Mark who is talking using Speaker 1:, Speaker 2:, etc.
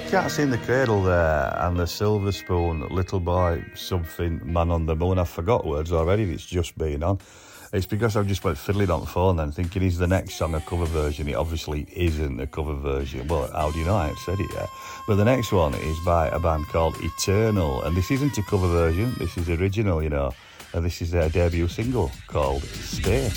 Speaker 1: Cats in the Cradle there, and the Silver Spoon, Little Boy, something, Man on the Moon. I forgot words already, it's just been on. It's because I've just went fiddling on the phone then, thinking, is the next song a cover version? It obviously isn't a cover version. Well, how do you know? I haven't said it yet. But the next one is by a band called Eternal, and this isn't a cover version, this is original, you know. And this is their debut single called Stay.